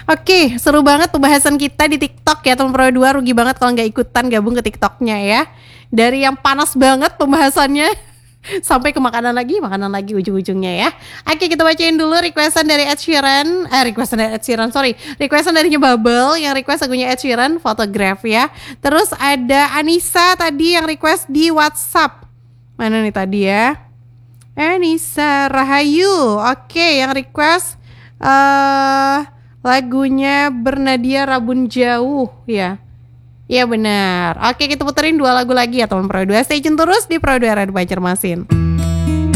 Oke, seru banget pembahasan kita di TikTok ya teman Pro 2. Rugi banget kalau nggak ikutan gabung ke TikToknya ya. Dari yang panas banget pembahasannya sampai ke makanan lagi ujung-ujungnya ya. Oke, kita bacain dulu requestan dari Ed Sheeran. Requestan dari Bubble yang request lagunya Ed Sheeran, Photograph ya. Terus ada Anissa tadi yang request di WhatsApp. Mana nih tadi ya? Anissa Rahayu. Oke, yang request lagunya Bernadia Rabun Jauh ya. Iya benar. Oke, kita puterin 2 lagu lagi ya teman Pro 2. Stay tune terus di Pro 2 Radio Banjarmasin.